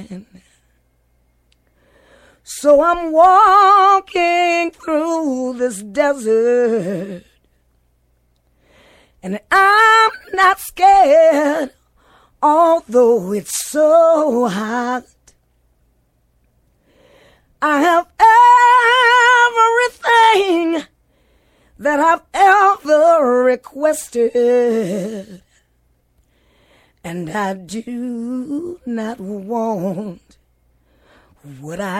So I'm walking through this desert, and I'm not scared, although it's so hot. I have everything that I've ever requested, and I do not want what I